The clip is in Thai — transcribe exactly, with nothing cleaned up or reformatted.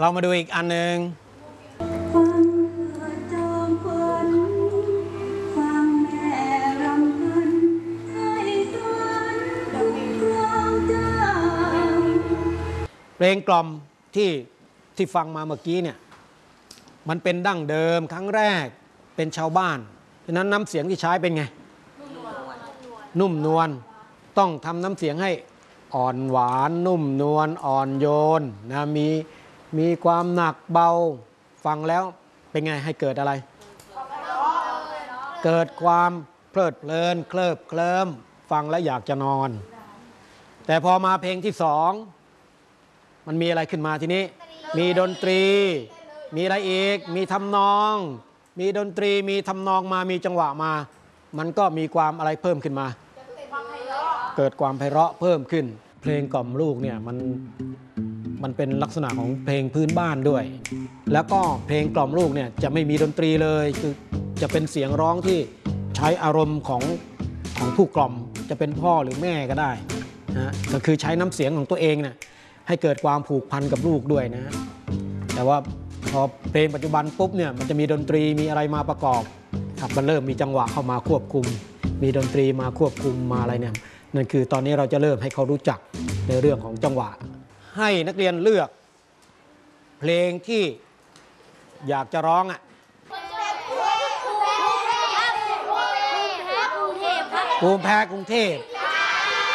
เรามาดูอีกอันหนึ่งเพลงกล่อมที่ที่ฟังมาเมื่อกี้เนี่ยมันเป็นดั้งเดิมครั้งแรกเป็นชาวบ้านฉะนั้นน้ำเสียงที่ใช้เป็นไงนุ่มนวลต้องทำน้ำเสียงให้อ่อนหวานนุ่มนวลอ่อนโยนนะมีมีความหนักเบาฟังแล้วเป็นไงให้เกิดอะไรเกิดความเพลิดเพลินเคลิบเคลิ้มฟังแล้วอยากจะนอนแต่พอมาเพลงที่สองมันมีอะไรขึ้นมาทีนี้มีดนตรีมีอะไรอีกมีทำนองมีดนตรีมีทำนองมามีจังหวะมามันก็มีความอะไรเพิ่มขึ้นมาเกิดความไพเราะเพิ่มขึ้นเพลงกล่อมลูกเนี่ยมันมันเป็นลักษณะของเพลงพื้นบ้านด้วยแล้วก็เพลงกล่อมลูกเนี่ยจะไม่มีดนตรีเลยคือจะเป็นเสียงร้องที่ใช้อารมณ์ของของผู้กล่อมจะเป็นพ่อหรือแม่ก็ได้นะก็คือใช้น้ำเสียงของตัวเองเนี่ยให้เกิดความผูกพันกับลูกด้วยนะแต่ว่าพอเพลงปัจจุบันปุ๊บเนี่ยมันจะมีดนตรีมีอะไรมาประกอบครับมันเริ่มมีจังหวะเข้ามาควบคุมมีดนตรีมาควบคุมมาอะไรเนี่ยนั่นคือตอนนี้เราจะเริ่มให้เขารู้จักในเรื่องของจังหวะให้นักเรียนเลือกเพลงที่อยากจะร้องอ่ะภูมิแพ้กรุงเทพ